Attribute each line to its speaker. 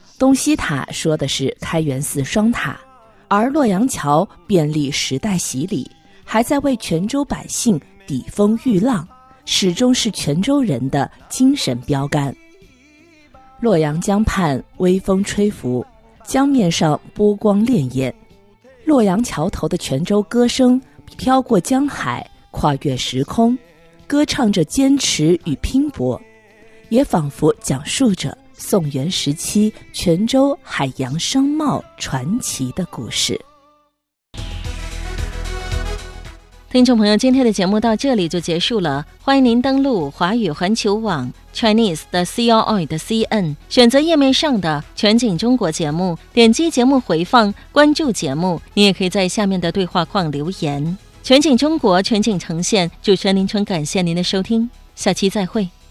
Speaker 1: 东西塔说的是开元寺双塔，而洛阳桥便历时代洗礼，还在为泉州百姓抵风御浪，始终是泉州人的精神标杆。洛阳江畔微风吹拂，江面上波光潋滟，洛阳桥头的泉州歌声飘过江海，跨越时空，歌唱着坚持与拼搏，也仿佛讲述着宋元时期泉州海洋商贸传奇的故事。
Speaker 2: 听众朋友，今天的节目到这里就结束了，欢迎您登录华语环球网 Chinese 的 CRI 的 CN， 选择页面上的全景中国节目，点击节目回放，关注节目。你也可以在下面的对话框留言。全景中国，全景呈现，主持人林春感谢您的收听，下期再会。